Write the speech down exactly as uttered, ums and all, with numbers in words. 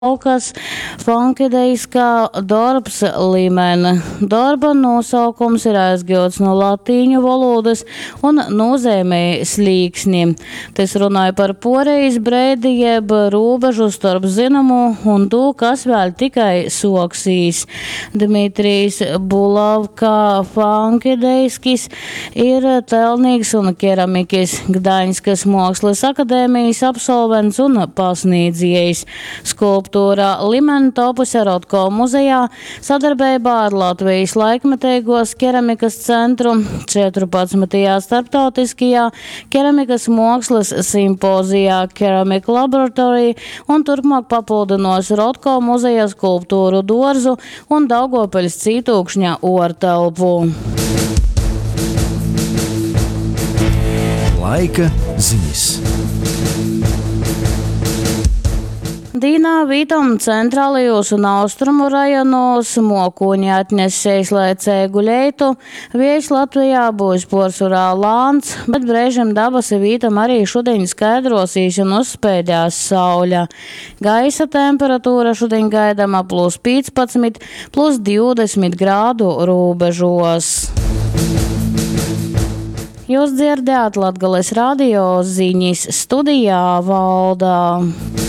Laukas funkideiskā darbs līmene. Darba nosaukums ir aizgūts no latīņu valodas un nozīmē slīksni. Tas runāja par porejas breidi jeb robežu starp zināmu un to, kas vēl tikai soksīs. Dmitrijs Bulavka funkideiskis ir telnīgs un keramikis, Gdaņskas Mākslas akadēmijas absolvents un pasniedzējs. Skulptūra līmeni topusi Rotko muzejā sadarbībā ar Latvijas laikmetīgos keramikas centru četrpadsmitajā starptautiskajā keramikas mākslas simpozijā Ceramic Laboratory un turpmāk papildinos Rotko muzeja skulptūru dārzu un Daugopeļas Cītūkšņa ortelpu. Laika ziņas. Dīnā vītam centrālajos un austrumu rajonos mokuņi atnesīs, lai cēgu leitu. Viejs Latvijā būs porsurā lāns, bet brēžam dabasi vītam arī šodien skaidrosīs un uzspēdās sauļa. Gaisa temperatūra šodien gaidama plus piecpadsmit, plus divdesmit grādu robežos. Jūs dzirdējāt Latgales radio ziņas, studijā Valdā.